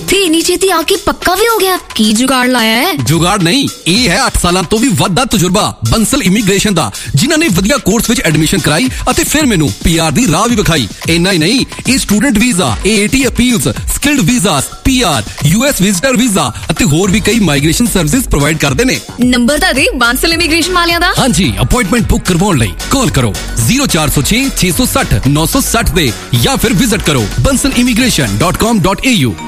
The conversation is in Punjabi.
ਇੱਥੇ ਇੰਨੀ ਛੇਤੀ ਆ ਕੇ ਪੱਕਾ ਵੀ ਹੋ ਗਿਆ? ਕੀ ਜੁਗਾੜ ਲਾਇਆ ਹੈ? ਜੁਗਾੜ ਨਹੀਂ, ਇਹ ਹੈ 8 ਸਾਲਾਂ ਤੋਂ ਵੀ ਵੱਧ ਦਾ ਤਜਰਬਾ ਬੰਸਲ ਇਮੀਗ੍ਰੇਸ਼ਨ ਦਾ, ਜਿਨ੍ਹਾਂ ਨੇ ਵਧੀਆ ਕੋਰਸ ਵਿੱਚ ਐਡਮਿਸ਼ਨ ਕਰਾਈ ਅਤੇ ਫਿਰ ਮੈਨੂੰ PR ਦੀ ਰਾਹ ਵੀ ਵਿਖਾਈ। ਇੰਨਾ ਹੀ ਨਹੀਂ, ਇਹ student visa, AAT appeals, skilled visas, PR, US visitor visa ਅਤੇ ਹੋਰ ਵੀ ਕਈ ਮਾਈਗ੍ਰੇਸ਼ਨ ਸਰਵਿਸਿਜ਼ ਪ੍ਰੋਵਾਈਡ ਕਰਦੇ ਨੇ। ਨੰਬਰ ਤਾਂ ਦੇ ਬਾਂਸਲ ਇਮੀਗ੍ਰੇਸ਼ਨ ਵਾਲਿਆਂ ਦਾ। ਹਾਂਜੀ, ਅਪਾਇੰਟਮੈਂਟ ਬੁੱਕ ਕਰਵਾਉਣ ਲਈ ਕਾਲ ਕਰੋ 0406 660 960 ਤੇ ਜਾਂ ਫਿਰ ਵਿਜ਼ਿਟ ਕਰੋ bansalimigration.com.au।